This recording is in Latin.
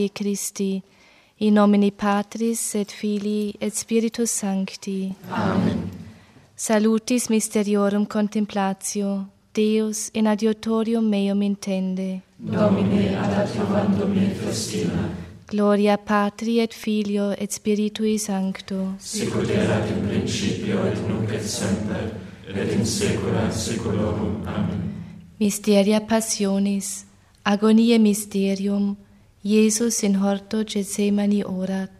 Christi, in nomine Patris et Filii et Spiritus Sancti. Amen. Salutis mysteriorum contemplatio, Deus in adiutorium meum intende. Domine ad adiuvandum me festina. Gloria Patri et Filio et Spiritui Sancto. Sicut erat in principio et nunc et semper, et in saecula saeculorum. Amen. Mysteria Passionis, agoniae mysterium, Iesus in horto Gethsemani orat.